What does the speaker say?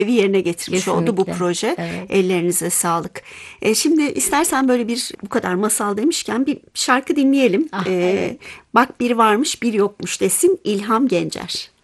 yerine getirmiş oldu bu Kesinlikle. proje. Evet. Ellerinize sağlık. Şimdi istersen böyle bu kadar masal demişken bir şarkı dinleyelim. Ah, evet. Bak bir varmış bir yokmuş desin İlham Gencer.